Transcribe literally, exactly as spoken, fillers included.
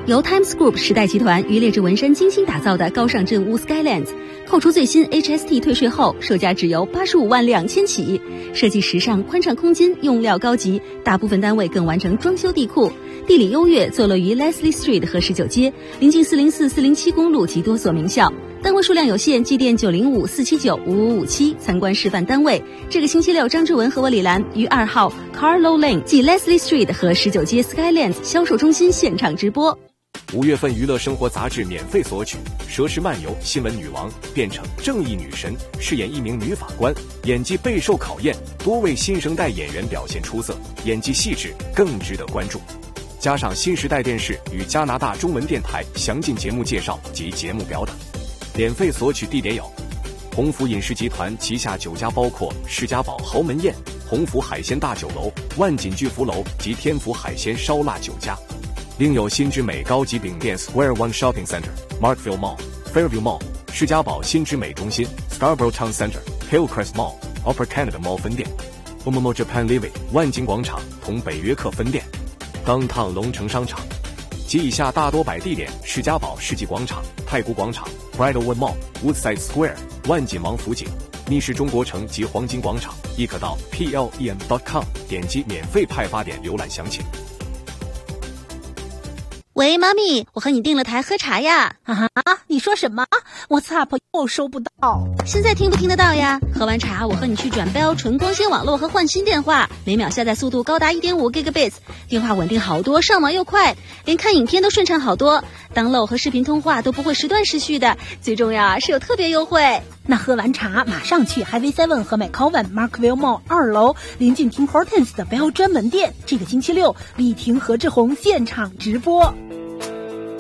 由 Times Group 时代集团与劣质纹身精心打造的高尚镇屋 Skylands， 扣除最新 H S T 退税后，售价只由八十五万两千起。设计时尚，宽敞空间，用料高级，大部分单位更完成装修地库。地理优越，坐落于 Leslie Street 和十九街，临近四零四、四零七公路及多所名校。单位数量有限，致电九零五四七九五五五七参观示范单位。这个星期六，张志文和我李兰于二号 Carlow Lane 即 Leslie Street 和十九街 Skylands 销售中心现场直播。 五月份娱乐生活杂志免费索取，佘诗曼由新闻女王变成正义女神，饰演一名女法官，演技备受考验，多位新生代演员表现出色，演技细致更值得关注。加上新时代电视与加拿大中文电台详尽节目介绍及节目表等。免费索取地点有鸿福饮食集团旗下酒家，包括世家堡豪门宴、鸿福海鲜大酒楼、万锦巨福楼及天福海鲜烧腊酒家。另有新之美高级饼店 Square One Shopping Center、Markville Mall、Fairview Mall、世家堡新之美中心 Scarborough Town Center、Hillcrest Mall、Upper Canada Mall 分店、Momomo Japan Living 万景广场同北约克分店、Downtown 龙城商场及以下大多摆地点：世家堡世纪广场、太古广场、Bridlewood Mall、Woodside Square、万锦王府井、密室中国城及黄金广场，亦可到 P L E M dot com 点击免费派发点浏览详情。 喂，妈咪，我和你订了台喝茶呀。 啊，你说什么 ？WhatsApp 又收不到。 现在听不听得到呀？喝完茶，我和你去转标纯光纤网络和换新电话，每秒下载速度高达 一点五 gigabits， 电话稳定好多，上网又快，连看影片都顺畅好多，当漏和视频通话都不会时断时续的。最重要啊，是有特别优惠。 那喝完茶，马上去 Highway seven 和 McCowan Markville Mall 二楼临近 Tim Hortons 的标专门店。这个星期六，李婷、何志宏现场直播。